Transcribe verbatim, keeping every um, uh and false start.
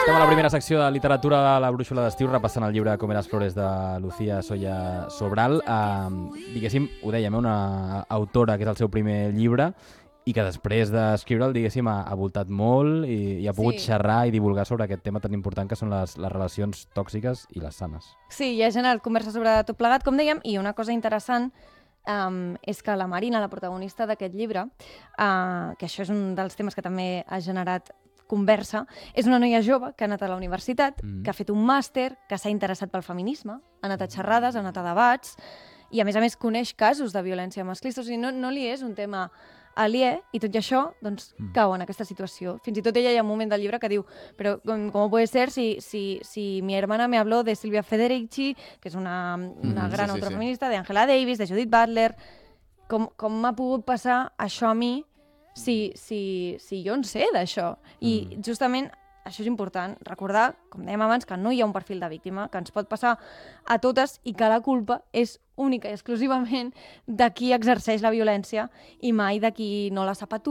Estem a la primera secció de literatura de la Brúixola d'estiu, repassant el llibre Com las flores de Lucía Soya Sobral. Uh, diguéssim, ho dèiem, eh, una autora que és el seu primer llibre i que després d'escriure'l, diguéssim, ha, ha voltat molt i, i ha pogut Sí. xerrar i divulgar sobre aquest tema tan important que són les, les relacions tòxiques i les sanes. Sí, hi ha generat conversa sobre tot plegat, com dèiem, i una cosa interessant um, és que la Marina, la protagonista d'aquest llibre, uh, que això és un dels temes que també ha generat conversa, és una noia jove que ha anat a la universitat, Mm. que ha fet un màster, que s'ha interessat pel feminisme, ha anat a xerrades, ha anat a debats, i a més a més coneix casos de violència masclista, o sigui, no, no li és un tema aliè, i tot i això, doncs, Mm. cau en aquesta situació. Fins i tot ella hi ha un moment del llibre que diu però com, com puede ser si, si, si mi hermana me habló de Silvia Federici, que és una, una Mhm, gran sí, sí, autora sí. feminista, de Angela Davis, de Judith Butler, com, com m'ha pogut passar això a mi si, si, si jo en sé d'això? I Mm. justament això és important, recordar, com dèiem abans, que no hi ha un perfil de víctima, que ens pot passar a totes i que la culpa és única i exclusivament de qui exerceix la violència i mai de qui no la sap aturar